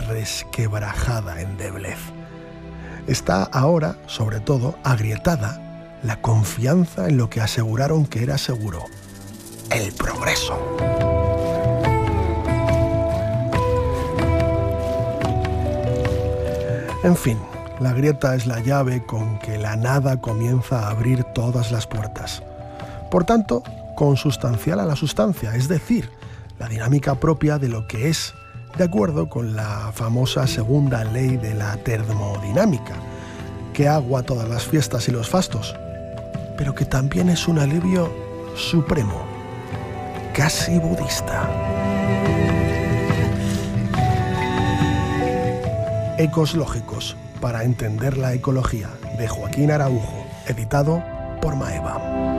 resquebrajada endeblez. Está ahora, sobre todo, agrietada la confianza en lo que aseguraron que era seguro: el progreso. En fin, la grieta es la llave con que la nada comienza a abrir todas las puertas. Por tanto, consustancial a la sustancia, es decir, la dinámica propia de lo que es, de acuerdo con la famosa segunda ley de la termodinámica, que agua todas las fiestas y los fastos, pero que también es un alivio supremo, casi budista. Ecos lógicos para entender la ecología, de Joaquín Araujo, editado por Maeva.